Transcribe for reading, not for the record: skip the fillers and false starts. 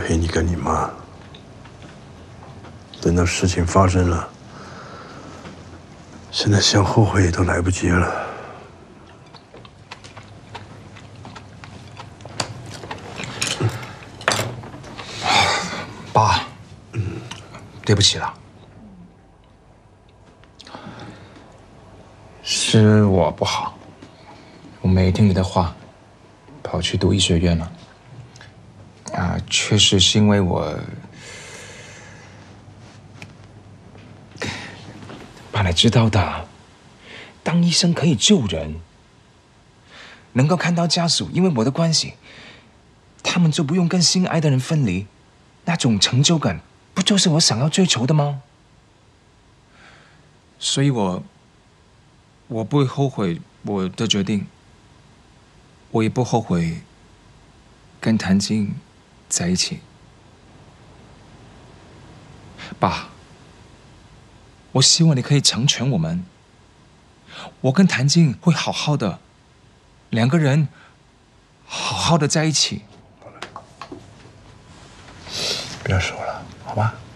陪你跟你妈。等到事情发生了，现在想后悔都来不及了。 爸，对不起了，是我不好，我没听你的话，跑去读医学院了。确实是因为我。 爸，你知道的，当医生可以救人，能够看到家属因为我的关系，他们就不用跟心爱的人分离，那种成就感，不就是我想要追求的吗？所以我不会后悔我的决定，我也不后悔跟谭静在一起。爸。 我希望你可以成全我们。我跟谭静会好好的，两个人好好的在一起。 不要说了，好吧？